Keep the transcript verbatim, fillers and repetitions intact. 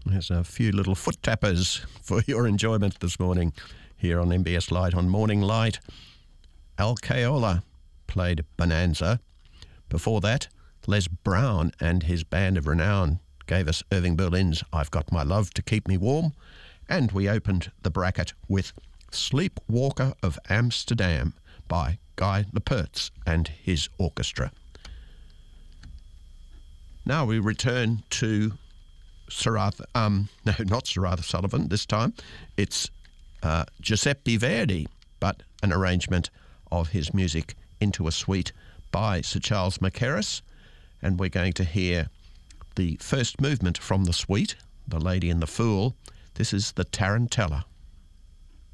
There's a few little foot tappers for your enjoyment this morning here on M B S Light on Morning Light. Al Caiola played Bonanza. Before that, Les Brown and his band of renown gave us Irving Berlin's I've Got My Love to Keep Me Warm. And we opened the bracket with Sleepwalker of Amsterdam by Guy Lepertz and his orchestra. Now we return to Sir Arthur, um, no, not Sir Arthur Sullivan this time. It's uh, Giuseppe Verdi, but an arrangement of his music into a suite by Sir Charles Mackerras. And we're going to hear the first movement from the suite, The Lady and the Fool. This is the Tarantella.